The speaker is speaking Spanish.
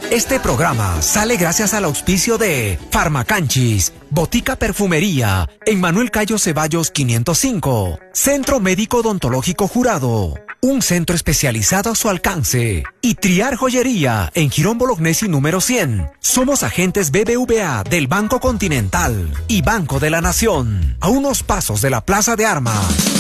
Este programa sale gracias al auspicio de Farmacanchis, Botica Perfumería, en Manuel Cayo Ceballos 505, Centro Médico Odontológico Jurado, un centro especializado a su alcance, y Triar Joyería, en Girón Bolognesi número 100. Somos agentes BBVA del Banco Continental y Banco de la Nación, a unos pasos de la Plaza de Armas.